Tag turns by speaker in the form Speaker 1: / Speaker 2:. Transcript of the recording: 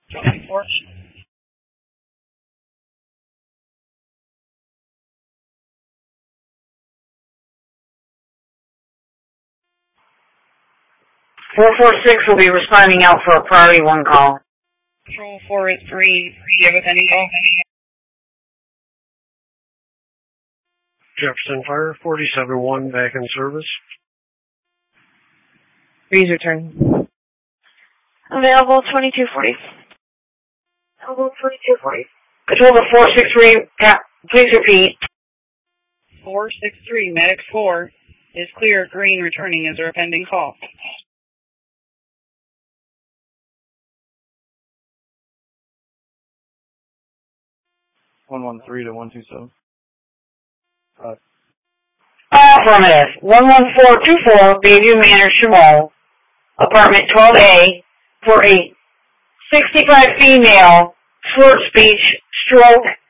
Speaker 1: 24.
Speaker 2: 446 will be responding out for a priority 1 call.
Speaker 1: Control 483, do you have a pending call?
Speaker 3: Jefferson Fire, 47-1 back in service.
Speaker 2: Please return.
Speaker 4: Available 2240.
Speaker 2: Available 2240. Control to 463, please repeat.
Speaker 1: 463, Medic 4 is clear, green, returning. Is there a pending call?
Speaker 5: (113 to 127).
Speaker 2: Affirmative. 11424, Bayview Manor, Shamol, apartment 12A, for a 65 female, slurred speech, stroke,